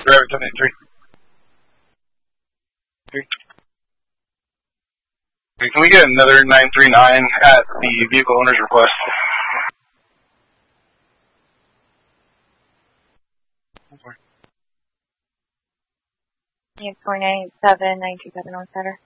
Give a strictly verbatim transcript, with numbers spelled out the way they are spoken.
Driver ten eighty-three. Okay, can we get another nine three nine at the vehicle owner's request? four nine eight seven, nine two seven, one setter.